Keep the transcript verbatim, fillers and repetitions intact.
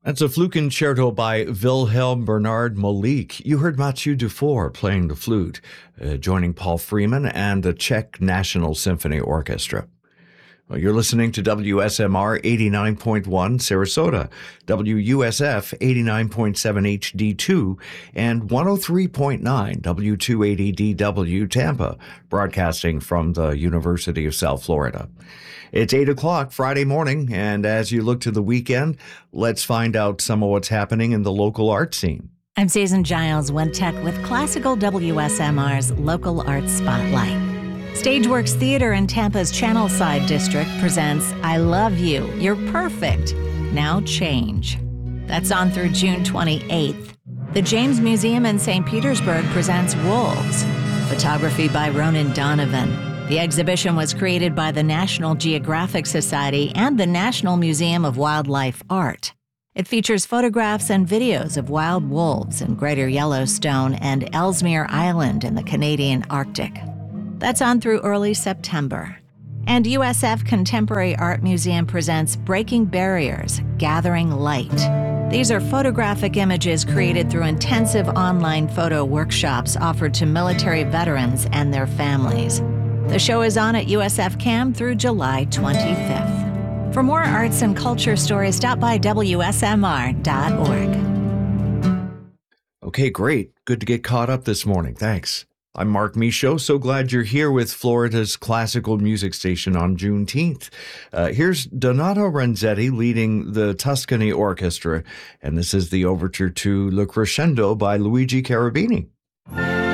That's a flute concerto by Wilhelm Bernard Molik. You heard Mathieu Dufour playing the flute, uh, joining Paul Freeman and the Czech National Symphony Orchestra. Well, you're listening to W S M R eighty-nine point one Sarasota, W U S F eighty-nine point seven H D two, and one oh three point nine W two eighty D W Tampa, broadcasting from the University of South Florida. It's eight o'clock Friday morning, and as you look to the weekend, let's find out some of what's happening in the local art scene. I'm Susan Giles, One Tech, with Classical W S M R's Local Arts Spotlight. Stageworks Theater in Tampa's Channelside District presents I Love You, You're Perfect, Now Change. That's on through June twenty-eighth. The James Museum in Saint Petersburg presents Wolves, photography by Ronan Donovan. The exhibition was created by the National Geographic Society and the National Museum of Wildlife Art. It features photographs and videos of wild wolves in Greater Yellowstone and Ellesmere Island in the Canadian Arctic. That's on through early September. And U S F Contemporary Art Museum presents Breaking Barriers, Gathering Light. These are photographic images created through intensive online photo workshops offered to military veterans and their families. The show is on at U S F Cam through July twenty-fifth. For more arts and culture stories, stop by W S M R dot org. Okay, great. Good to get caught up this morning. Thanks. I'm Mark Michaud. So glad you're here with Florida's classical music station on Juneteenth. Uh, here's Donato Renzetti leading the Tuscany Orchestra, and this is the overture to Le Crescendo by Luigi Cherubini.